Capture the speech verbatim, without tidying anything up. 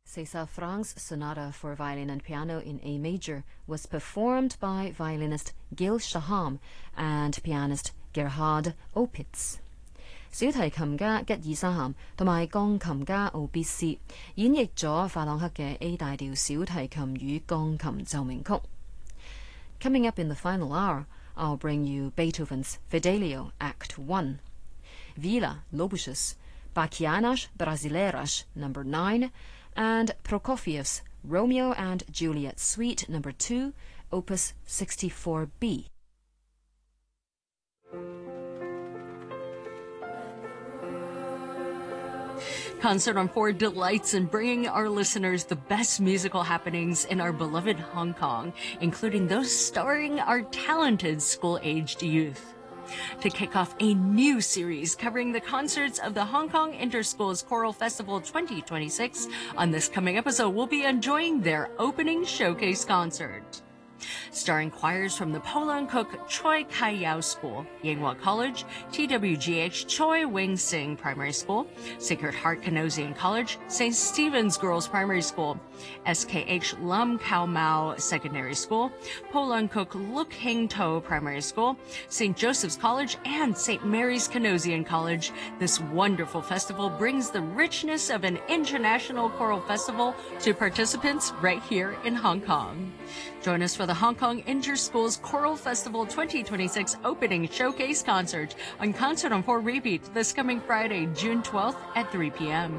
César Franck's Sonata for Violin and Piano in A Major was performed by violinist Gil Shaham and pianist Gerhard Opitz. 小提琴家吉爾沙咸同埋鋼琴家奧必斯演繹咗法朗克嘅 A 大調小提琴與鋼琴奏鳴曲。Coming up in the final hour, I'll bring you Beethoven's Fidelio Act one, Villa Lobos's Bachianas Brasileiras number nine, and Prokofiev's Romeo and Juliet Suite number two, Opus sixty-four B. Concert on four delights in bringing our listeners the best musical happenings in our beloved Hong Kong, including those starring our talented school-aged youth. To kick off a new series covering the concerts of the Hong Kong Interschools Choral Festival twenty twenty-six, on this coming episode we'll be enjoying their opening showcase concert. Starring choirs from the Po Leung Kuk Choi Kai Yao School, Yinghua College, T W G H Choi Wing Sing Primary School, Sacred Heart Canossian College, Saint Stephen's Girls Primary School, S K H Lam Khao Mau Secondary School, Po Leung Kuk Luk Hing To Primary School, Saint Joseph's College, and Saint Mary's Canossian College, this wonderful festival brings the richness of an international choral festival to participants right here in Hong Kong. Join us for the Hong Kong Interschools Choral Festival twenty twenty-six opening showcase concert on Concert on four repeat this coming Friday, June twelfth at three p m